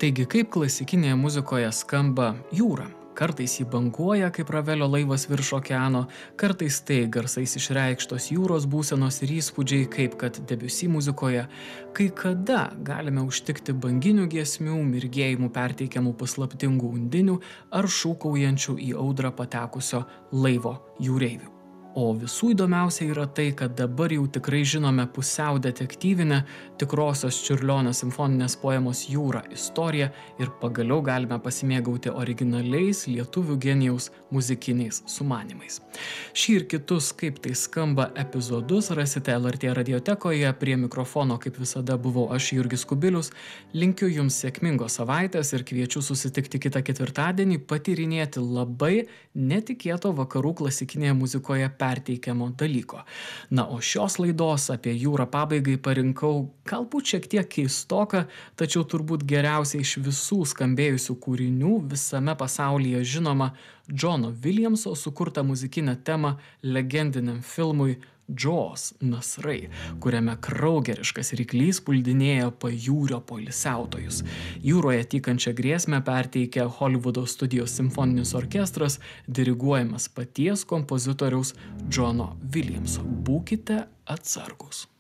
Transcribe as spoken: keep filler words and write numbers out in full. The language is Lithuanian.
Taigi, kaip klasikinėje muzikoje skamba jūra? Kartais jį banguoja, kaip Ravelio laivas virš okeano, kartais tai garsais išreikštos jūros būsenos ir įspūdžiai, kaip kad Debussy muzikoje. Kai kada galime užtikti banginių giesmių, mirgėjimų perteikiamų paslaptingų undinių ar šūkaujančių į audrą patekusio laivo jūreivių. O visų įdomiausia yra tai, kad dabar jau tikrai žinome pusiau detektyvinę tikrosios Čiurlionio simfoninės poemos Jūra istoriją ir pagaliau galime pasimėgauti originaliais lietuvių genijaus muzikiniais sumanymais. Šį ir kitus, kaip tai skamba, epizodus rasite L R T radiotekoje. Prie mikrofono, kaip visada, buvau aš, Jurgis Kubilius. Linkiu jums sėkmingos savaitės ir kviečiu susitikti kitą ketvirtadienį, patyrinėti labai netikėto vakarų klasikinėje muzikoje perteikiamo dalyko. Na, o šios laidos apie jūrą pabaigai parinkau galbūt šiek tiek keistoką, tačiau turbūt geriausiai iš visų skambėjusių kūrinių visame pasaulyje žinoma Johno Williamso sukurtą muzikinę temą legendiniam filmui Jaws nasrai, kuriame kraugeriškas ryklys puldinėja pajūrio poilsiautojus. Jūroje tykančią grėsmę perteikia Holivudo studijos simfoninis orkestras, diriguojamas paties kompozitoriaus Johno Williamso. Būkite atsargūs.